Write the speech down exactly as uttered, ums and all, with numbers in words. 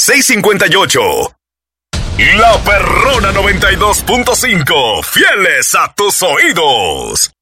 seis cinco ocho. La Perrona noventa y dos punto cinco, fieles a tus oídos.